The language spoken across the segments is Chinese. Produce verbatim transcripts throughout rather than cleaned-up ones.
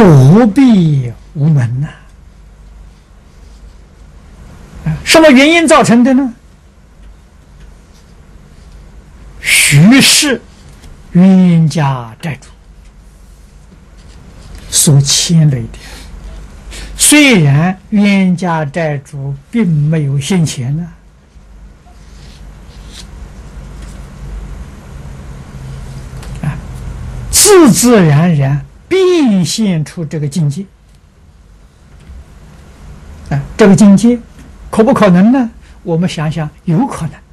躲避无门呐、啊！什么原因造成的呢？徐氏冤家债主所牵累的。虽然冤家债主并没有现前呢、啊，自自然然变现出这个境界。啊，这个境界可不可能呢？我们想想，有可能。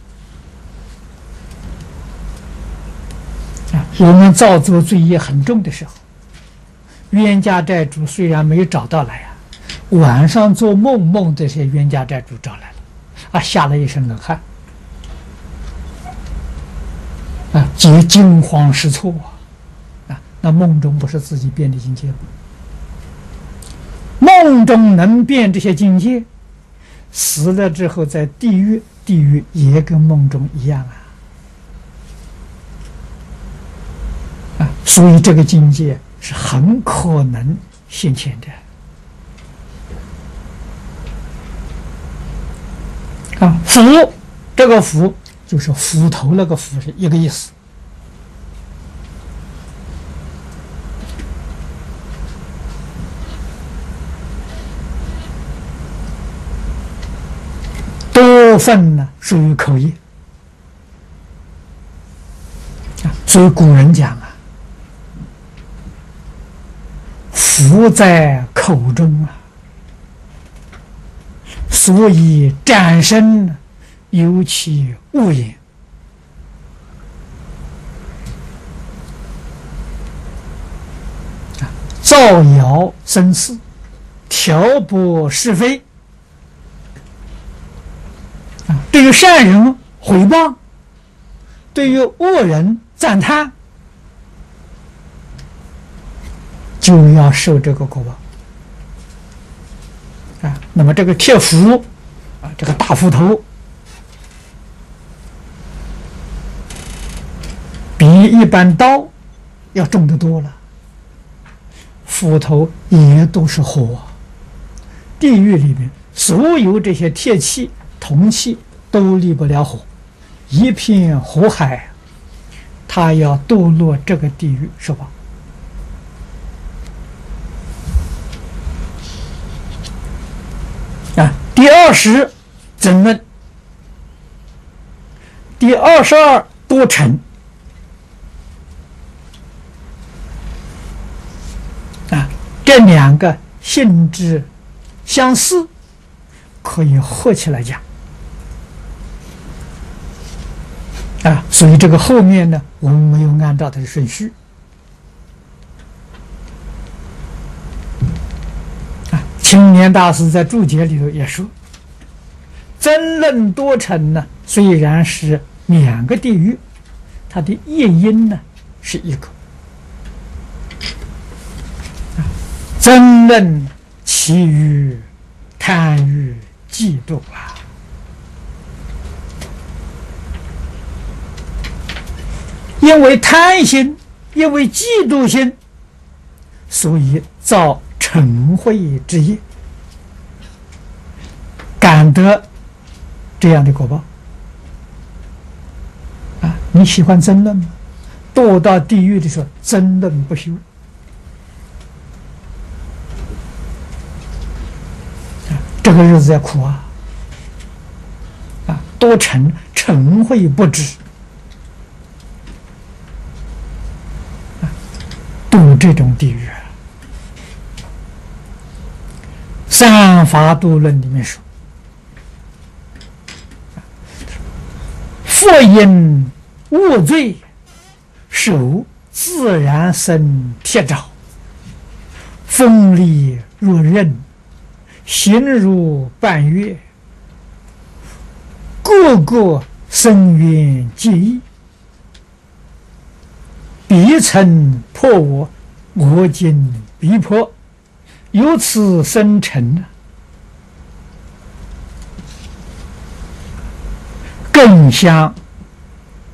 啊，我们造作罪业很重的时候，冤家债主虽然没有找到来啊，晚上做梦梦这些冤家债主找来了，啊，吓了一身冷汗，啊，皆惊慌失措啊！啊，那梦中不是自己变的境界吗？梦中能变这些境界，死了之后在地狱，地狱也跟梦中一样啊！啊，所以这个境界是很可能现前的。啊，斧，这个斧就是斧头那个斧是一个意思。多份呢属于口业啊，所以古人讲啊，福在口中啊，所以战胜尤其勿言。啊，造谣生事，挑拨是非。啊，对于善人毁谤，对于恶人赞叹，就要受这个果报。啊，那么这个铁斧啊，这个大斧头，比一般刀要重得多了。斧头也都是火，地狱里面所有这些铁器、铜器都离不了火，一片火海，他要堕落这个地狱受报。啊，第二十怎论，第二十二多尘。啊，这两个性质相似，可以合起来讲。啊，所以这个后面呢，我们没有按照它的顺序。青年大师在注解里头也说，争论多尘呢，虽然是两个地狱，它的业因呢是一个。争论其余贪欲嫉妒啊，因为贪心，因为嫉妒心，所以造嗔恚之业，感得这样的果报。啊，你喜欢争论吗？堕到地狱的时候，争论不休。啊，这个日子要苦啊！啊，多嗔嗔恚不止，啊，堕这种地狱。三法度论里面说，佛因恶罪，手自然生铁爪，锋利若刃，形如半月，个个深渊结义，彼曾破我，我今必破。由此生成，更相